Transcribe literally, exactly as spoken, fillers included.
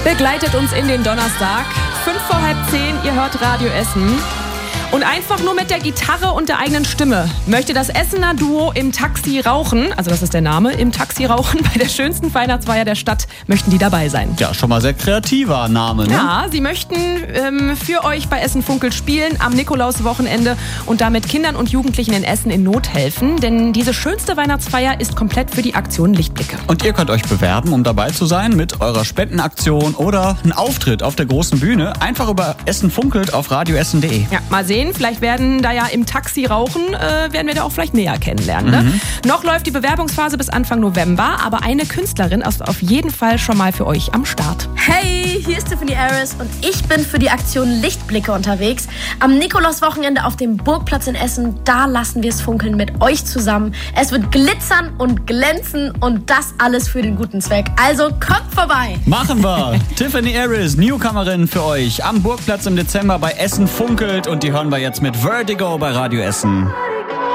Begleitet uns in den Donnerstag. Fünf vor halb zehn, ihr hört Radio Essen. Und einfach nur mit der Gitarre und der eigenen Stimme möchte das Essener Duo Im Taxi rauchen, also das ist der Name, Im Taxi rauchen, bei der schönsten Weihnachtsfeier der Stadt möchten die dabei sein. Ja, schon mal sehr kreativer Name, ne? Ja, sie möchten ähm, für euch bei Essen Funkelt spielen am Nikolauswochenende und damit Kindern und Jugendlichen in Essen in Not helfen, denn diese schönste Weihnachtsfeier ist komplett für die Aktion Lichtblicke. Und ihr könnt euch bewerben, um dabei zu sein mit eurer Spendenaktion oder einen Auftritt auf der großen Bühne. Einfach über Essen Funkelt auf radioessen punkt de. Ja, mal sehen. Vielleicht werden da ja im Taxi rauchen, äh, werden wir da auch vielleicht näher kennenlernen. Ne? Mhm. Noch läuft die Bewerbungsphase bis Anfang November, aber eine Künstlerin ist auf jeden Fall schon mal für euch am Start. Hey, hier ist Tiffany Harris und ich bin für die Aktion Lichtblicke unterwegs. Am Nikolauswochenende auf dem Burgplatz in Essen, da lassen wir es funkeln mit euch zusammen. Es wird glitzern und glänzen und das alles für den guten Zweck. Also kommt vorbei. Machen wir. Tiffany Harris, Newcomerin für euch am Burgplatz im Dezember bei Essen Funkelt und die hören wir jetzt mit Vertigo bei Radio Essen.